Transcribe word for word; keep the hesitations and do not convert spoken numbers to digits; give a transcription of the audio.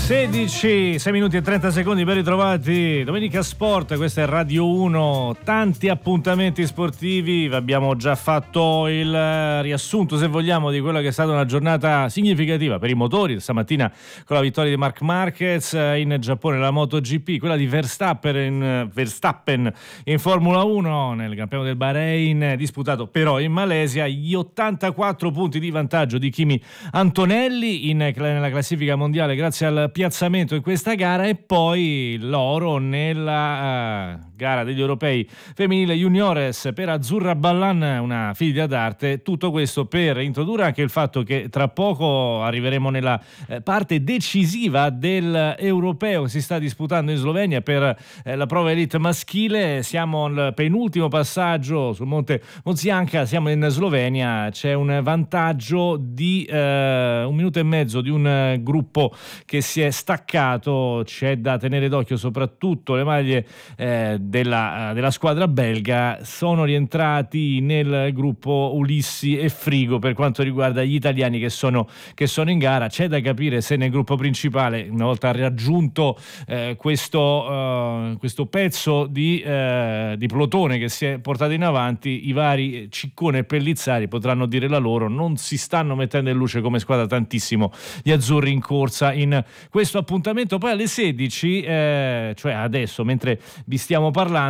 sedici, sei minuti e trenta secondi, ben ritrovati. Domenica Sport, questa è Radio uno, tanti appuntamenti sportivi, vi abbiamo già fatto il riassunto, se vogliamo, di quella che è stata una giornata significativa per i motori, stamattina con la vittoria di Marc Marquez in Giappone, la MotoGP, quella di Verstappen in, Verstappen in Formula uno nel Gran Premio del Bahrain, disputato però in Malesia, gli ottantaquattro punti di vantaggio di Kimi Antonelli in, nella classifica mondiale grazie al piazzamento in questa gara, e poi l'oro nella uh, gara degli europei femminile juniores per Azzurra Ballan, una figlia d'arte. Tutto questo per introdurre anche il fatto che tra poco arriveremo nella eh, parte decisiva dell'europeo che si sta disputando in Slovenia per eh, la prova elite maschile. Siamo al penultimo passaggio sul Monte Mozianka, siamo in Slovenia, c'è un vantaggio di eh, un minuto e mezzo di un eh, gruppo che si è staccato. C'è da tenere d'occhio soprattutto le maglie eh, della, della squadra belga. Sono rientrati nel gruppo Ulissi e Frigo per quanto riguarda gli italiani che sono, che sono in gara. C'è da capire se nel gruppo principale, una volta raggiunto eh, questo, uh, questo pezzo di, uh, di plotone che si è portato in avanti, i vari Ciccone e Pellizzari potranno dire la loro. Non si stanno mettendo in luce come squadra tantissimo gli azzurri in corsa in questo appuntamento. Poi alle sedici, eh, cioè adesso mentre vi stiamo parlando,